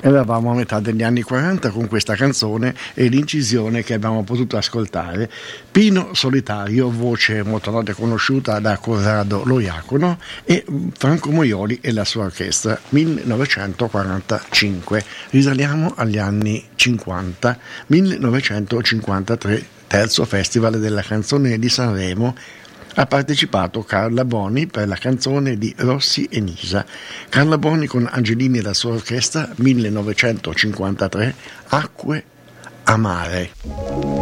Eravamo a metà degli anni 40 con questa canzone e l'incisione che abbiamo potuto ascoltare. Pino Solitario, voce molto nota e conosciuta da Corrado Lo Iacono, e Franco Moioli e la sua orchestra, 1945. Risaliamo agli anni 50, 1953, terzo Festival della canzone di Sanremo. Ha partecipato Carla Boni per la canzone di Rossi e Nisa. Carla Boni con Angelini e la sua orchestra, 1953, Acque amare.